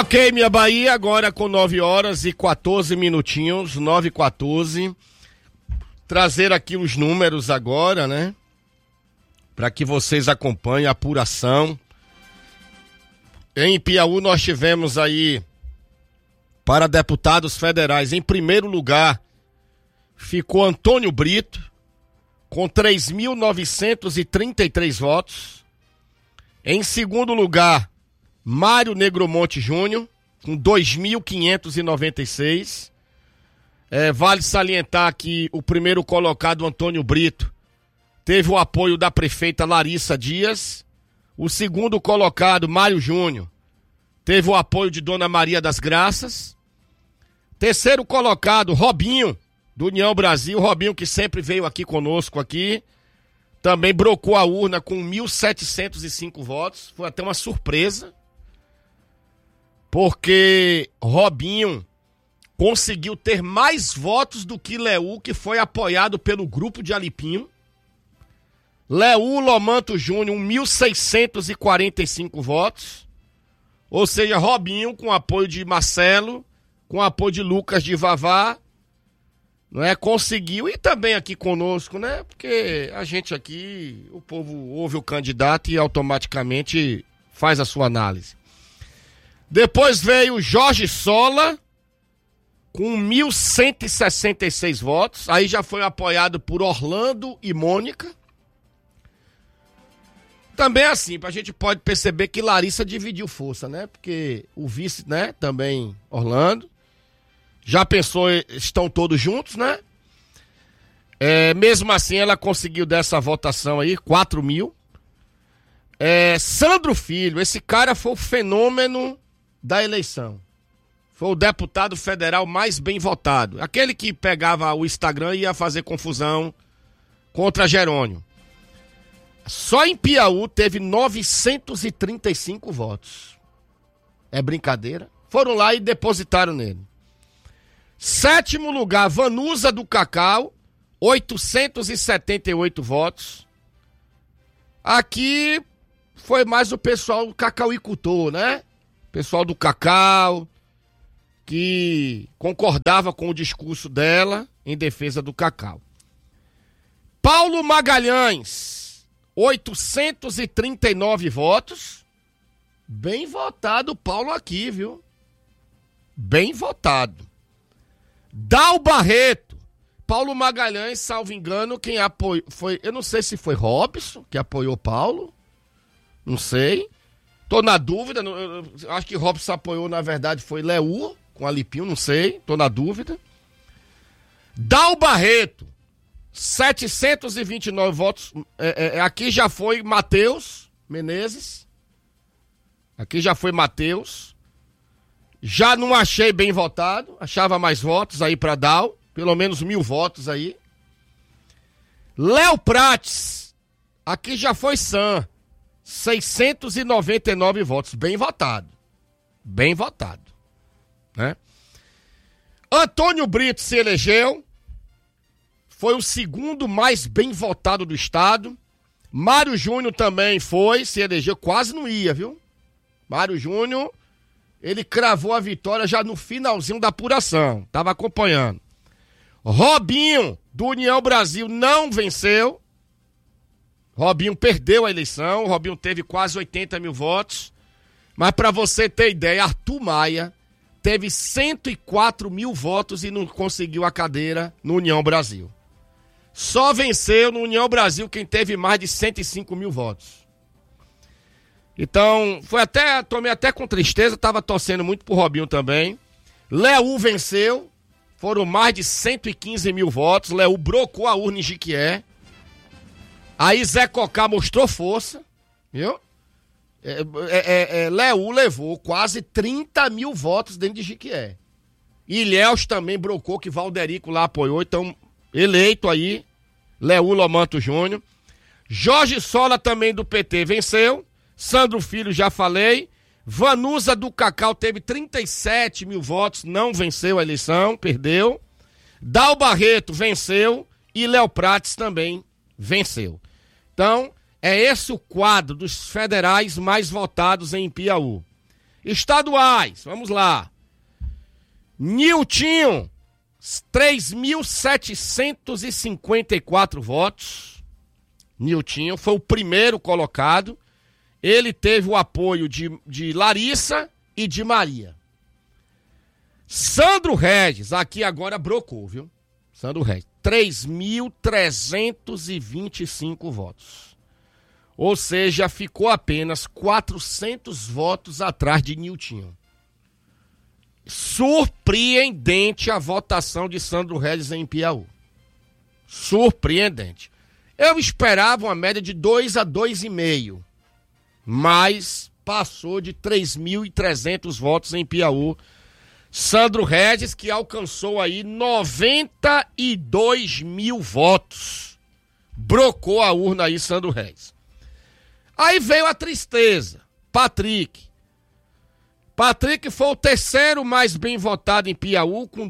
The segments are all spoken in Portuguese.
Ok, minha Bahia, agora com 9 horas e 14 minutinhos, 9h14. Trazer aqui os números agora, né? Para que vocês acompanhem a apuração. Em Piauí nós tivemos aí, para deputados federais, em primeiro lugar, ficou Antônio Brito, com 3.933 votos. Em segundo lugar, Mário Negromonte Júnior, com 2.596. Vale salientar que o primeiro colocado, Antônio Brito, teve o apoio da prefeita Larissa Dias. O segundo colocado, Mário Júnior, teve o apoio de Dona Maria das Graças. Terceiro colocado, Robinho, do União Brasil. Robinho, que sempre veio aqui conosco aqui, também brocou a urna com 1.705 votos. Foi até uma surpresa, porque Robinho conseguiu ter mais votos do que Leú, que foi apoiado pelo grupo de Alipinho. Leú Lomanto Júnior, 1.645 votos. Ou seja, Robinho, com apoio de Marcelo, com apoio de Lucas de Vavá, não é, conseguiu, e também aqui conosco, né? Porque a gente aqui, o povo ouve o candidato e automaticamente faz a sua análise. Depois veio Jorge Sola, com 1.166 votos. Aí já foi apoiado por Orlando e Mônica. Também assim, a gente pode perceber que Larissa dividiu força, né? Porque o vice, né? Também Orlando. Já pensou, estão todos juntos, né? Mesmo assim, ela conseguiu dessa votação aí, 4.000. Sandro Filho, esse cara foi o fenômeno da eleição. Foi o deputado federal mais bem votado. Aquele que pegava o Instagram e ia fazer confusão contra Jerônimo. Só em Piauí teve 935 votos. É brincadeira? Foram lá e depositaram nele. Sétimo lugar, Vanusa do Cacau, 878 votos. Aqui foi mais o pessoal cacauicultor, né? Pessoal do cacau, que concordava com o discurso dela em defesa do cacau. Paulo Magalhães, 839 votos. Bem votado o Paulo aqui, viu? Bem votado. Dal Barreto, Paulo Magalhães, salvo engano, quem apoiou foi, eu não sei se foi Robson que apoiou Paulo, não sei, tô na dúvida, eu acho que Robson apoiou, na verdade, foi Leú, com Alipinho, não sei, tô na dúvida. Dal Barreto, 729 votos, aqui já foi Matheus Menezes, aqui já foi Matheus. Já não achei bem votado, achava mais votos aí para Dal, pelo menos 1.000 votos aí. Léo Prates, aqui já foi Sam, 699 votos, bem votado, né? Antônio Brito se elegeu, foi o segundo mais bem votado do estado. Mário Júnior também se elegeu, quase não ia, viu? Mário Júnior, ele cravou a vitória já no finalzinho da apuração. Tava acompanhando. Robinho, do União Brasil, não venceu. Robinho perdeu a eleição. Robinho teve quase 80.000 votos. Mas para você ter ideia, Arthur Maia teve 104.000 votos e não conseguiu a cadeira no União Brasil. Só venceu no União Brasil quem teve mais de 105.000 votos. Então, tomei até com tristeza, tava torcendo muito pro Robinho também. Leú venceu, foram mais de 115.000 votos. Leú brocou a urna em Jiquié. Aí Zé Cocá mostrou força, viu? Leú levou quase 30.000 votos dentro de Jiquié. Ilhéus também brocou, que Valderico lá apoiou, então eleito aí, Leú Lomanto Júnior. Jorge Sola também do PT venceu. Sandro Filho, já falei. Vanusa do Cacau teve 37.000 votos, não venceu a eleição, perdeu. Dal Barreto venceu e Léo Prates também venceu. Então, é esse o quadro dos federais mais votados em Piauí. Estaduais, vamos lá. Niltinho, 3.754 votos. Niltinho foi o primeiro colocado. Ele teve o apoio de Larissa e de Maria. Sandro Regis, aqui agora brocou, viu? Sandro Regis, 3.325 votos. Ou seja, ficou apenas 400 votos atrás de Niltinho. Surpreendente a votação de Sandro Regis em Piauí. Surpreendente. Eu esperava uma média de 2 a 2,5, mas passou de 3.300 votos em Piauí. Sandro Regis, que alcançou aí 92 mil votos. Brocou a urna aí, Sandro Regis. Aí veio a tristeza. Patrick. Patrick foi o terceiro mais bem votado em Piauí, com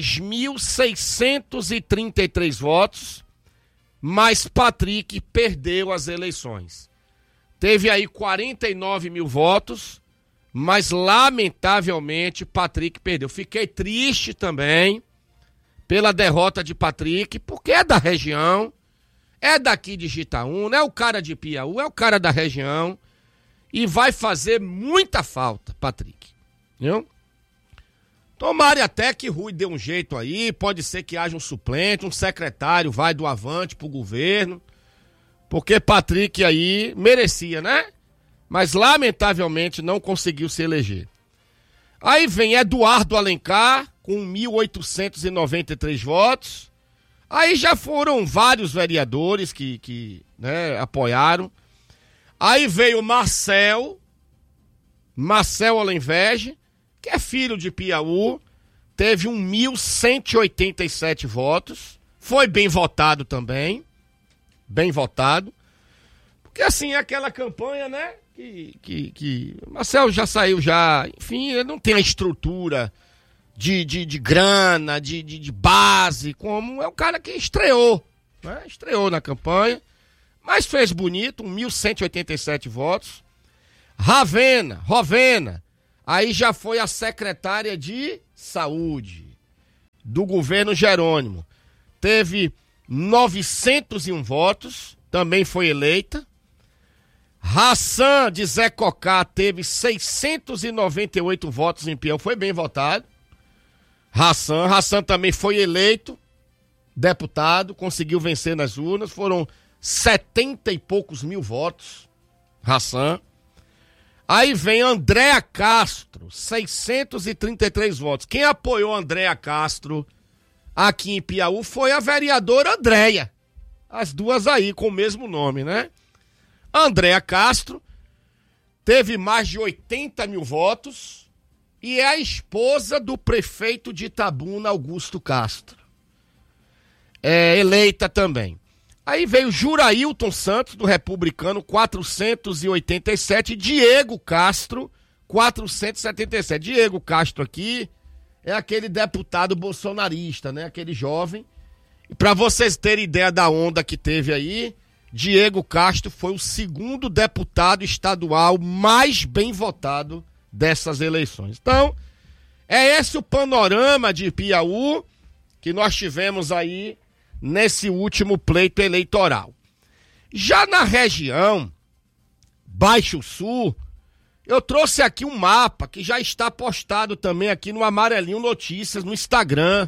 2.633 votos. Mas Patrick perdeu as eleições. Teve aí 49 mil votos, mas lamentavelmente Patrick perdeu. Fiquei triste também pela derrota de Patrick, porque é da região, é daqui de Jitaúna, é o cara de Piauí, é o cara da região, e vai fazer muita falta, Patrick. Viu? Tomara até que Rui dê um jeito aí, pode ser que haja um suplente, um secretário vai do Avante pro governo, porque Patrick aí merecia, né? Mas lamentavelmente não conseguiu se eleger. Aí vem Eduardo Alencar com 1.893 votos. Aí já foram vários vereadores que apoiaram. Aí veio Marcel Alenvege, que é filho de Piauí, teve 1.187 votos, foi bem votado também, bem votado, porque assim, é aquela campanha, né, que Marcel já saiu já, enfim, ele não tem a estrutura de grana, de base, como é um cara que estreou, né, estreou na campanha, mas fez bonito, 1.187 votos. Rovena, aí já foi a secretária de saúde do governo Jerônimo. Teve 901 votos, também foi eleita. Hassan de Zé Cocá teve 698 votos em Piauí, foi bem votado. Hassan também foi eleito deputado, conseguiu vencer nas urnas, foram 70 e poucos mil votos. Hassan. Aí vem Andréa Castro, 633 votos. Quem apoiou Andréa Castro aqui em Piauí foi a vereadora Andréia. As duas aí com o mesmo nome, né? Andréa Castro teve mais de 80 mil votos e é a esposa do prefeito de Itabuna, Augusto Castro. É eleita também. Aí veio Jurailton Santos, do Republicano, 487, e Diego Castro, 477. Diego Castro aqui é aquele deputado bolsonarista, né? Aquele jovem. E para vocês terem ideia da onda que teve aí, Diego Castro foi o segundo deputado estadual mais bem votado dessas eleições. Então, é esse o panorama de Piauí que nós tivemos aí nesse último pleito eleitoral. Já na região Baixo Sul, eu trouxe aqui um mapa que já está postado também aqui no Amarelinho Notícias, no Instagram.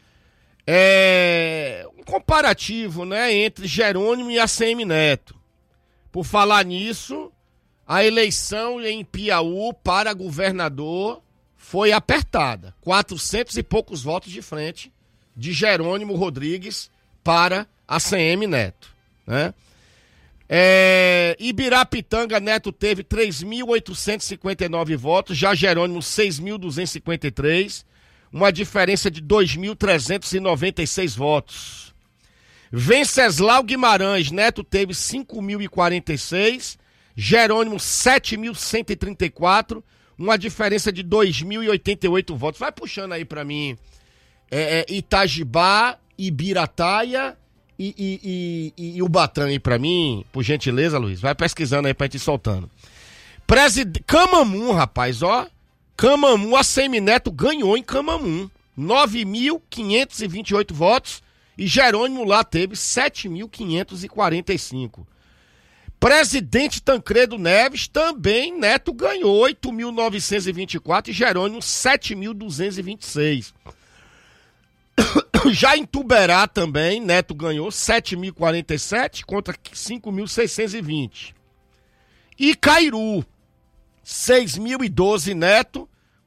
Um comparativo, né, entre Jerônimo e ACM Neto. Por falar nisso, a eleição em Piauí para governador foi apertada. 400 e poucos votos de frente de Jerônimo Rodrigues para ACM Neto, né? Ibirapitanga, Neto teve 3.859 votos, já Jerônimo 6.253, uma diferença de 2.396 votos. Venceslau Guimarães, Neto teve 5.046, Jerônimo 7.134, uma diferença de 2.088 votos. Vai puxando aí pra mim Itajibá, Ibirataia e Ubatã aí pra mim, por gentileza, Luiz. Vai pesquisando aí pra gente ir soltando. Camamu, rapaz, ó. Camamu, a Semineto ganhou em Camamu. 9.528 votos. E Jerônimo lá teve 7.545. Presidente Tancredo Neves, também Neto ganhou 8.924 e Jerônimo 7.226. Já em Tuberá também, Neto ganhou 7.047 contra 5.620. E Cairu, 6.012 Neto,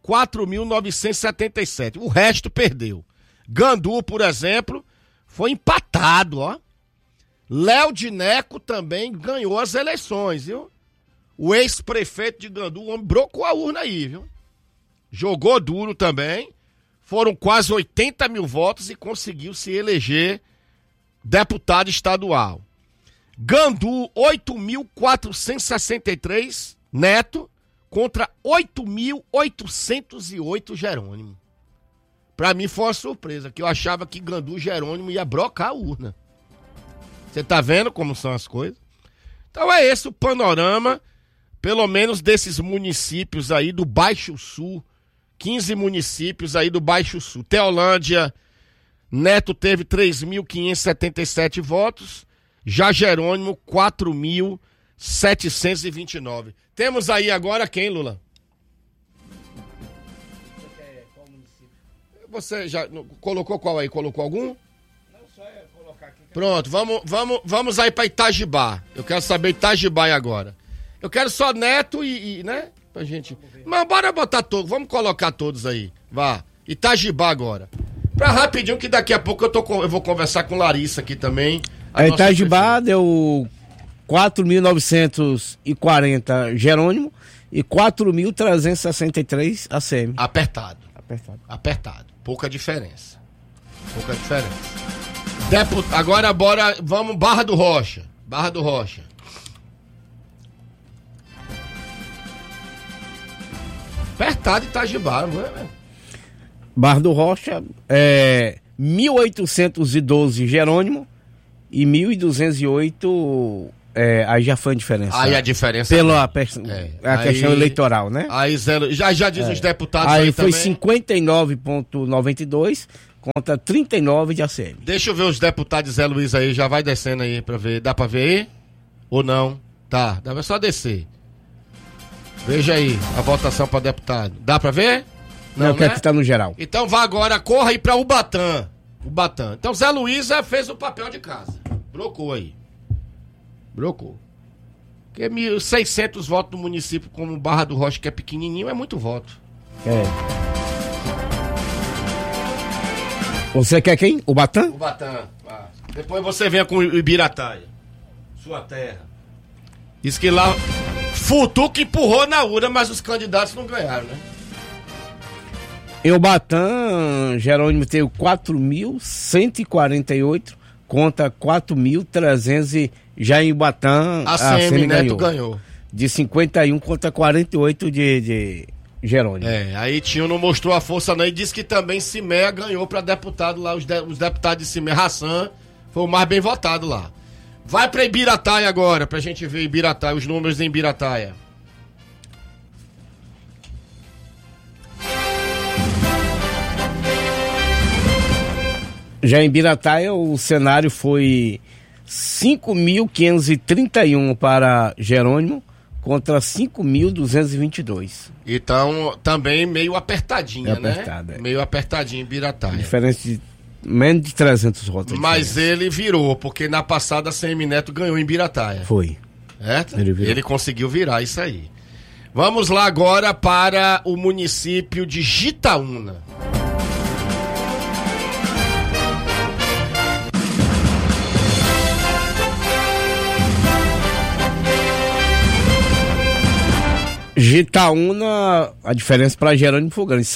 4.977. O resto perdeu. Gandu, por exemplo, foi empatado, ó. Léo de Neco também ganhou as eleições, viu? O ex-prefeito de Gandu, o homem brocou a urna aí, viu? Jogou duro também. Foram quase 80 mil votos e conseguiu se eleger deputado estadual. Gandu, 8.463 Neto contra 8.808 Jerônimo. Pra mim foi uma surpresa, que eu achava que Gandu Jerônimo ia brocar a urna. Você tá vendo como são as coisas? Então é esse o panorama, pelo menos desses municípios aí do Baixo Sul. 15 municípios aí do Baixo Sul. Teolândia, Neto teve 3.577 votos. Já Jerônimo, 4.729. Temos aí agora quem, Lula? Você quer qual município? Você já colocou qual aí? Colocou algum? Não, só é colocar aqui. Pronto, vamos aí pra Itajibá. Eu quero saber Itajibá agora. Eu quero só Neto né? Pra gente. Mas bora botar todos, vamos colocar todos aí. Vá. Itajibá agora. Pra rapidinho, que daqui a pouco eu vou conversar com Larissa aqui também. A Itajibá deu 4.940 Jerônimo e 4.363 ACM. Apertado. Pouca diferença. Agora bora, vamos Barra do Rocha. Apertado Itajibá, não é? Barra do Rocha, 1.812 Jerônimo e 1.208, aí já foi a diferença. Aí a diferença... Pela questão eleitoral, né? Aí já diz os deputados aí foi também. 59,92 contra 39 de ACM. Deixa eu ver os deputados de Zé Luiz aí, já vai descendo aí pra ver. Dá pra ver aí? Ou não? Tá, dá só descer. Veja aí a votação para deputado. Dá pra ver? Não, né? Que tá no geral. Então vá agora, corra aí pra Ubatã. Então Zé Luiz fez o papel de casa. Brocou aí. Porque 1.600 votos no município como Barra do Rocha, que é pequenininho, é muito voto. Você quer quem? Ubatã? Depois você venha com o Ibirataia. Sua terra. Diz que lá... Futuca empurrou na urna, mas os candidatos não ganharam, né? Em Ubatã, Jerônimo teve 4.148 contra 4.300. Já em Ubatã, a CM Neto ganhou. De 51 contra 48 de Jerônimo. Aí Tinho não mostrou a força não e disse que também Cimé ganhou para deputado lá, os deputados de Cimé. Hassan foi o mais bem votado lá. Vai pra Ibirataia agora, pra gente ver Ibirataia, os números em Ibirataia. Já em Ibirataia, o cenário foi 5.531 para Jerônimo contra 5.222. Então, também meio apertadinha, né? É. Meio apertadinho em Ibirataia. Diferença de menos de 300 votos. Mas ele virou, porque na passada a CM Neto ganhou em Ibirataia. Foi. Certo? Ele conseguiu virar isso aí. Vamos lá agora para o município de Jitaúna. Jitaúna, a diferença para Jerônimo foi grande,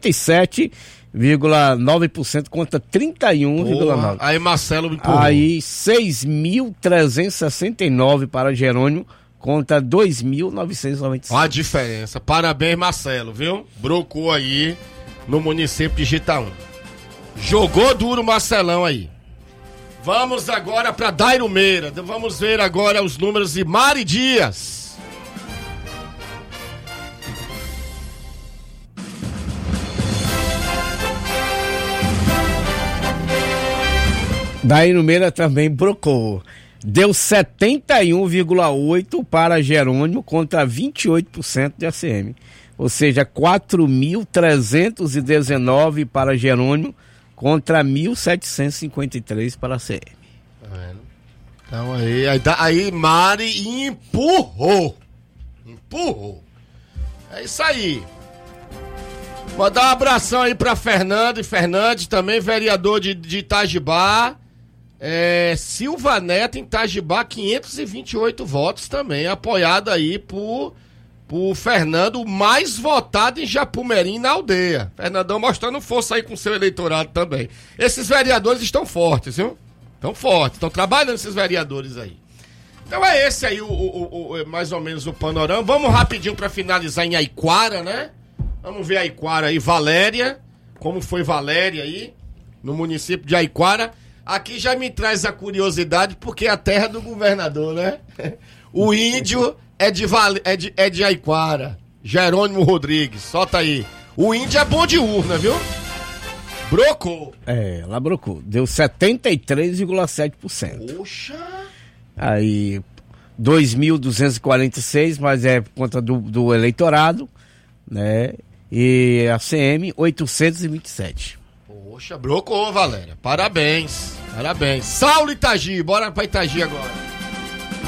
67,9% contra 31,9%. Aí Marcelo empurrou. Aí 6.369 para Jerônimo contra 2.995. Olha a diferença. Parabéns, Marcelo, viu? Brocou aí no município de Jitaúna. Jogou duro o Marcelão aí. Vamos agora para Dairo Meira. Vamos ver agora os números de Mari Dias. Daí no Meira também brocou. Deu 71,8% para Jerônimo contra 28% de ACM. Ou seja, 4.319 para Jerônimo contra 1.753 para ACM. Tá vendo? Então aí Mari empurrou. É isso aí. Mandar um abração aí pra Fernando e Fernandes, também vereador de Itajibá. Silva Neto em Itajibá, 528 votos também, apoiado aí por Fernando, o mais votado em Japumerim na aldeia. Fernandão mostrando força aí com seu eleitorado também. Esses vereadores estão fortes, viu? Estão fortes, estão trabalhando esses vereadores aí. Então é esse aí mais ou menos o panorama. Vamos rapidinho pra finalizar em Aiquara, né? Vamos ver Aiquara aí, Valéria. Como foi Valéria aí, no município de Aiquara. Aqui já me traz a curiosidade, porque é a terra do governador, né? O índio é de Aiquara. Jerônimo Rodrigues, solta aí. O índio é bom de urna, viu? Brocou. Lá brocou. Deu 73,7%. Poxa! Aí, 2.246, mas é por conta do eleitorado, né? E a CM, 827. Poxa, brocou, Valéria. Parabéns. Saulo Itagi, bora pra Itagi agora.